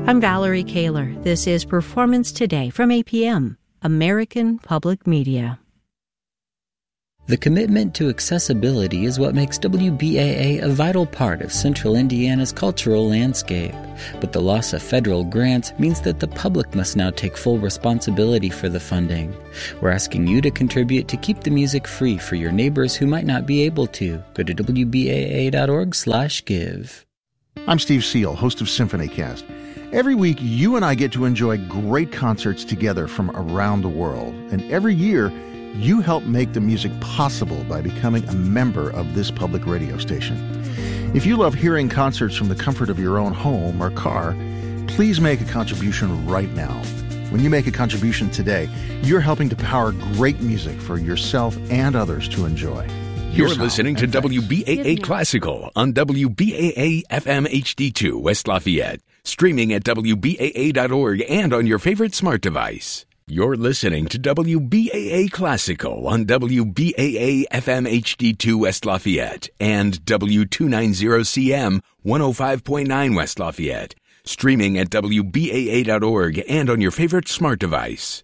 I'm Valerie Kaler. This is Performance Today from APM, American Public Media. The commitment to accessibility is what makes WBAA a vital part of Central Indiana's cultural landscape. But the loss of federal grants means that the public must now take full responsibility for the funding. We're asking you to contribute to keep the music free for your neighbors who might not be able to. Go to WBAA.org/give. I'm Steve Seal, host of SymphonyCast. Every week, you and I get to enjoy great concerts together from around the world. And every year, you help make the music possible by becoming a member of this public radio station. If you love hearing concerts from the comfort of your own home or car, please make a contribution right now. When you make a contribution today, you're helping to power great music for yourself and others to enjoy. You're listening to WBAA Classical on WBAA FM HD2 West Lafayette, streaming at WBAA.org and on your favorite smart device. You're listening to WBAA Classical on WBAA FM HD2 West Lafayette and W290CM 105.9 West Lafayette, streaming at WBAA.org and on your favorite smart device.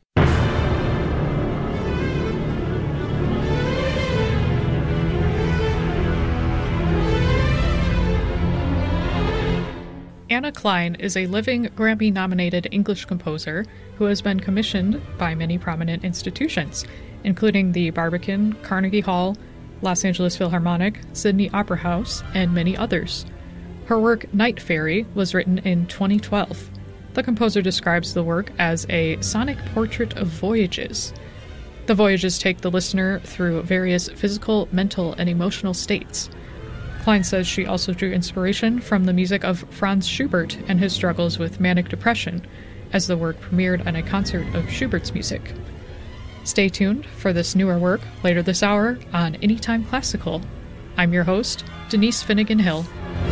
Anna Klein is a living Grammy-nominated English composer who has been commissioned by many prominent institutions, including the Barbican, Carnegie Hall, Los Angeles Philharmonic, Sydney Opera House, and many others. Her work, Night Fairy, was written in 2012. The composer describes the work as a sonic portrait of voyages. The voyages take the listener through various physical, mental, and emotional states. Klein says she also drew inspiration from the music of Franz Schubert and his struggles with manic depression, as the work premiered on a concert of Schubert's music. Stay tuned for this newer work later this hour on Anytime Classical. I'm your host, Denise Finnegan-Hill.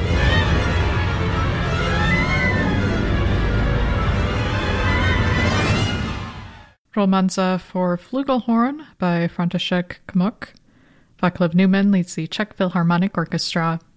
Romanza for Flugelhorn by František Kmuk. Vaclav Newman leads the Czech Philharmonic Orchestra.